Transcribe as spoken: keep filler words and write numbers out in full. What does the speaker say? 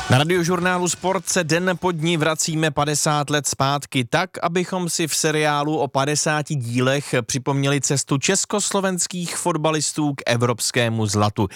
Na Radiožurnálu Sport se den po dni vracíme padesát let zpátky, tak, abychom si v seriálu o padesáti dílech připomněli cestu československých fotbalistů k evropskému zlatu.